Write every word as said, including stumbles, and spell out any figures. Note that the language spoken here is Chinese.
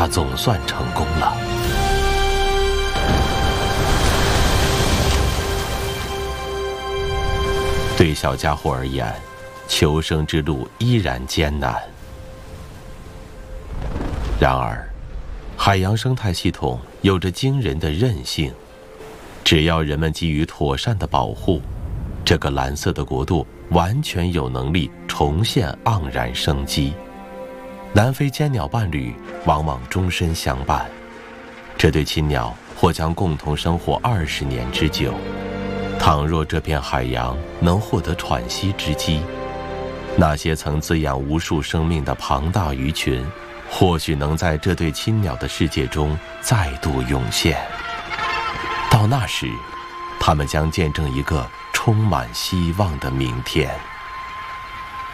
他总算成功了。对小家伙而言，求生之路依然艰难。然而，海洋生态系统有着惊人的韧性，只要人们给予妥善的保护，这个蓝色的国度完全有能力重现盎然生机。南非尖鸟伴侣往往终身相伴，这对亲鸟或将共同生活二十年之久。倘若这片海洋能获得喘息之机，那些曾滋养无数生命的庞大鱼群，或许能在这对亲鸟的世界中再度涌现。到那时，它们将见证一个充满希望的明天。